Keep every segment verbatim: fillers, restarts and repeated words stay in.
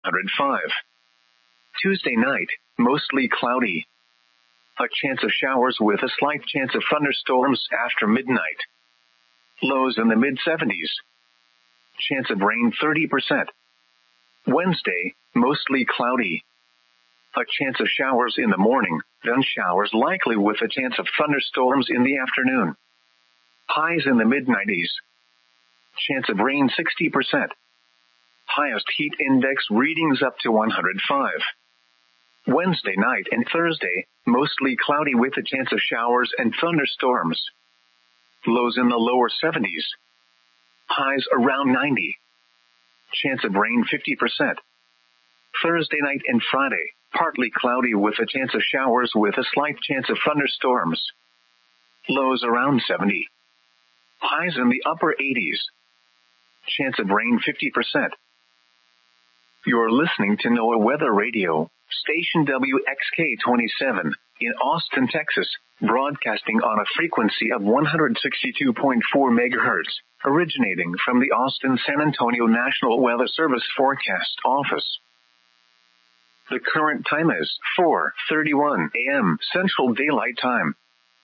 hundred five. Tuesday night, mostly cloudy. A chance of showers with a slight chance of thunderstorms after midnight. Lows in the mid seventies. Chance of rain thirty percent. Wednesday, mostly cloudy. A chance of showers in the morning, then showers likely with a chance of thunderstorms in the afternoon. Highs in the mid nineties. Chance of rain sixty percent. Highest heat index readings up to one hundred five. Wednesday night and Thursday, mostly cloudy with a chance of showers and thunderstorms. Lows in the lower seventies. Highs around ninety. Chance of rain fifty percent. Thursday night and Friday, partly cloudy with a chance of showers with a slight chance of thunderstorms. Lows around seventy. Highs in the upper eighties. Chance of rain fifty percent. You're listening to NOAA Weather Radio, station W X K twenty-seven, in Austin, Texas, broadcasting on a frequency of one hundred sixty-two point four megahertz, originating from the Austin-San Antonio National Weather Service Forecast Office. The current time is four thirty-one a.m. Central Daylight Time.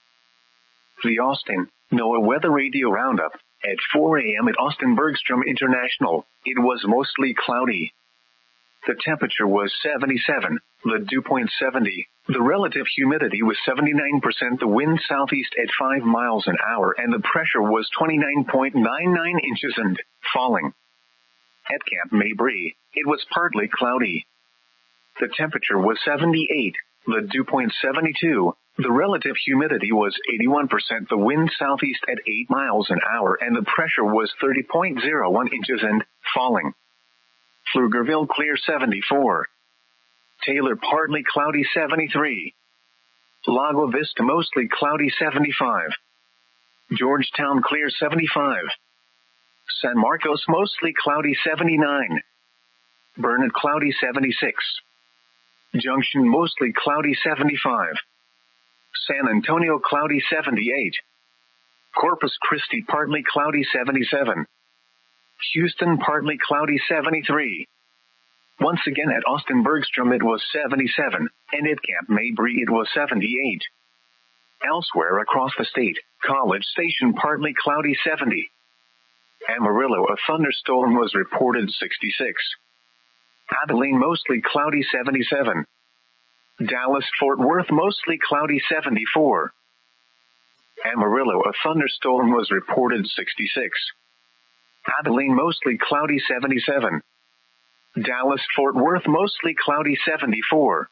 The Austin NOAA Weather Radio Roundup. At four a.m. at Austin Bergstrom International, it was mostly cloudy. The temperature was seventy-seven, the dew point seventy, the relative humidity was seventy-nine percent, the wind southeast at five miles an hour, and the pressure was twenty-nine point nine nine inches and falling. At Camp Mabry, it was partly cloudy. The temperature was seventy-eight, the dew point seventy-two, the relative humidity was eighty-one percent, the wind southeast at eight miles an hour, and the pressure was thirty point zero one inches and falling. Pflugerville clear seventy-four. Taylor partly cloudy seventy-three. Lago Vista mostly cloudy seventy-five. Georgetown clear seventy-five. San Marcos mostly cloudy seventy-nine. Burnett cloudy seventy-six. Junction mostly cloudy seventy-five. San Antonio cloudy seventy-eight. Corpus Christi partly cloudy seventy-seven. Houston partly cloudy seventy-three. Once again at Austin Bergstrom it was seventy-seven, and at Camp Mabry it was seventy-eight. Elsewhere across the state, College Station partly cloudy seventy. Amarillo a thunderstorm was reported sixty-six. Abilene mostly cloudy seventy-seven. Dallas Fort Worth mostly cloudy seventy-four. Amarillo a thunderstorm was reported sixty-six. Abilene mostly cloudy seventy-seven. Dallas Fort Worth mostly cloudy seventy-four.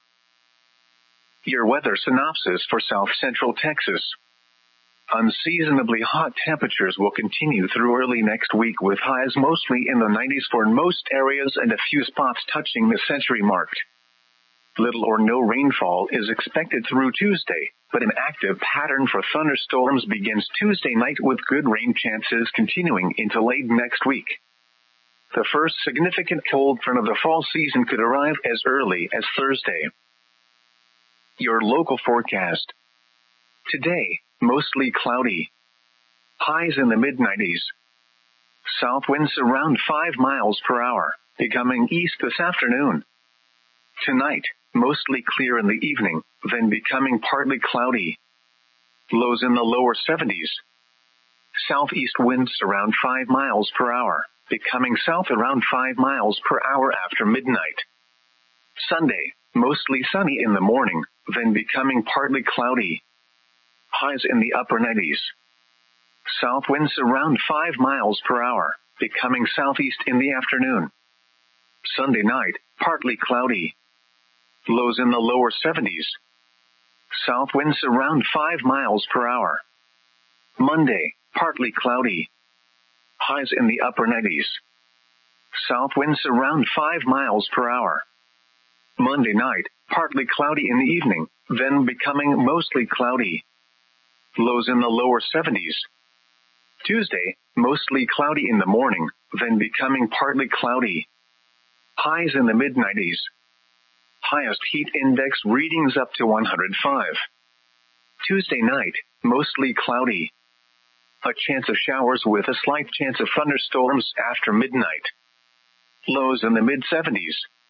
Your weather synopsis for South Central Texas. Unseasonably hot temperatures will continue through early next week with highs mostly in the nineties for most areas and a few spots touching the century mark. Little or no rainfall is expected through Tuesday, but an active pattern for thunderstorms begins Tuesday night with good rain chances continuing into late next week. The first significant cold front of the fall season could arrive as early as Thursday. Your local forecast. Today, mostly cloudy. Highs in the mid nineties. South winds around five miles per hour, becoming east this afternoon. Tonight, mostly clear in the evening, then becoming partly cloudy. Lows in the lower seventies. Southeast winds around five miles per hour, becoming south around five miles per hour after midnight. Sunday, mostly sunny in the morning, then becoming partly cloudy. Highs in the upper nineties. South winds around five miles per hour, becoming southeast in the afternoon. Sunday night, partly cloudy. Lows in the lower seventies. South winds around five miles per hour. Monday, partly cloudy. Highs in the upper nineties. South winds around five miles per hour. Monday night, partly cloudy in the evening, then becoming mostly cloudy. Lows in the lower seventies. Tuesday, mostly cloudy in the morning, then becoming partly cloudy. Highs in the mid nineties. Highest heat index readings up to one hundred five. Tuesday night, mostly cloudy. A chance of showers with a slight chance of thunderstorms after midnight. Lows in the mid seventies.